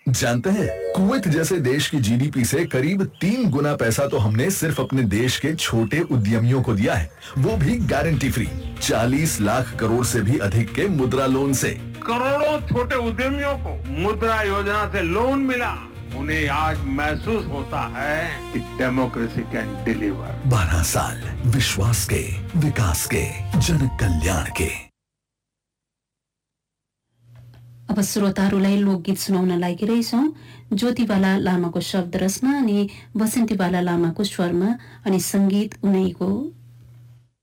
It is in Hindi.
जानते हैं, कुवैत जैसे देश की जीडीपी से करीब 3 गुना पैसा तो हमने सिर्फ अपने देश के छोटे उद्यमियों को दिया है, वो भी गारंटी फ्री। 40 लाख करोड़ से भी अधिक के मुद्रा लोन से। करोड़ों छोटे उद्यमियों को मुद्रा योजना से लोन मिला। उन्हें आज महसूस होता है कि डेमोक्रेसी कैन डिलीवर। 12 साल विश्वास के, विकास के, जन कल्याण के। अब श्रोताहरूलाई लोकगीत सुनाउन लागिरहेछौँ। ज्योतिबाला लामाको शब्द रचना अनि बसन्तीबाला लामाको स्वरमा अनि संगीत उनैको